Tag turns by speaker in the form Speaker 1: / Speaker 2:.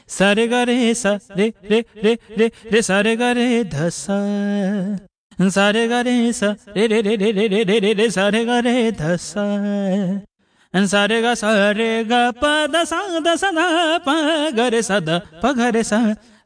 Speaker 1: सारे गा रे सा रे रे रे रे रे सारे गा रे ध सा सारे गा रे सा रे रे रे रे रे रे रे रे रे सारे गा रे ध सा सारे गा सा रे गा प द सा द सा ध प ग रे सा द प ग रे सा